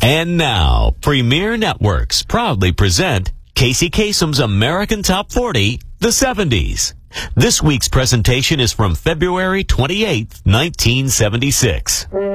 And now, Premier Networks proudly present Casey Kasem's American Top 40, the 70s. This week's presentation is from February 28, 1976.